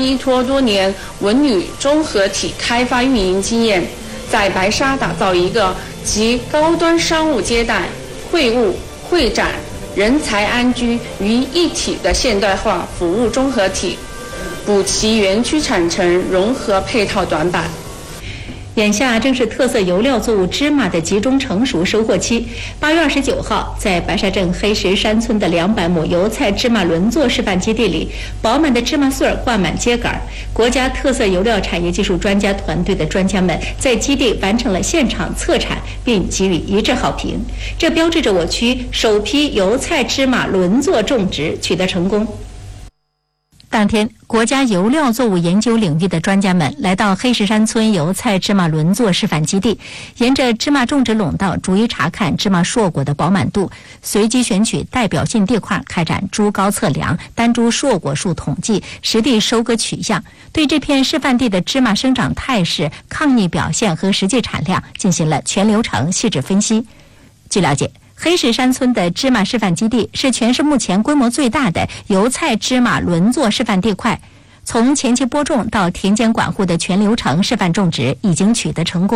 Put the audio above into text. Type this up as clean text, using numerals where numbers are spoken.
依托多年文旅综合体开发运营经验，在白沙打造一个集高端商务接待、会晤、会展、人才安居于一体的现代化服务综合体，补齐园区产城融合配套短板。 眼下正是特色油料作物芝麻的集中成熟收获期。8月29号，在白沙镇黑石山村的200亩油菜芝麻轮作示范基地里，饱满的芝麻穗儿挂满秸秆。国家特色油料产业技术专家团队的专家们在基地完成了现场测产，并给予一致好评。这标志着我区首批油菜芝麻轮作种植取得成功。当天，国家油料作物研究领域的专家们来到黑石山村油菜芝麻轮作示范基地，沿着芝麻种植垄道逐一查看芝麻硕果的饱满度，随机选取代表性地块开展株高测量、单株硕果数统计、实地收割取样，对这片示范地的芝麻生长态势、抗逆表现和实际产量进行了全流程细致分析。据了解，黑石山村的芝麻示范基地是全市目前规模最大的油菜芝麻轮作示范地块，从前期播种到田间管护的全流程示范种植已经取得成功。